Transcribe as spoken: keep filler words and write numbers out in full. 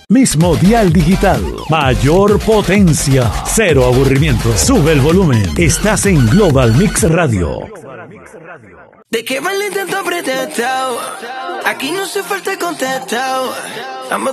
Mismo dial digital, mayor potencia, cero aburrimiento. Sube el volumen. Estás en Global Mix Radio. ¿De qué vale tanto apretado? Aquí no se falta contestado.